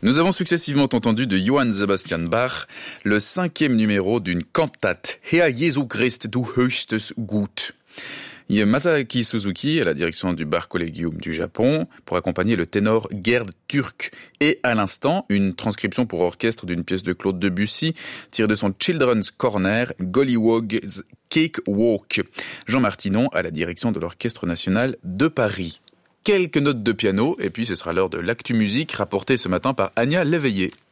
Nous avons successivement entendu de Johann Sebastian Bach le 5e numéro d'une cantate, Herr Jesu Christ, du höchstes Gut. Il y a Masaaki Suzuki à la direction du Bach Collegium du Japon pour accompagner le ténor Gerd Türk. Et à l'instant, une transcription pour orchestre d'une pièce de Claude Debussy tirée de son Children's Corner, Gollywog's Cakewalk. Jean Martinon à la direction de l'Orchestre National de Paris. Quelques notes de piano et puis ce sera l'heure de l'actu musique rapportée ce matin par Anya Léveillé.